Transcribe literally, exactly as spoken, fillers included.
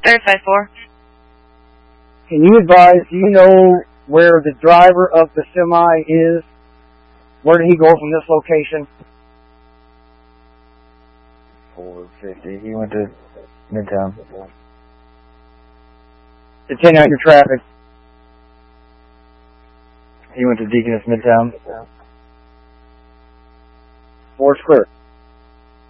Verified four. Can you advise, do you know where the driver of the semi is? Where did he go from this location? four fifty. He went to Midtown. To ten out your traffic. He went to Deaconess Midtown. Four square.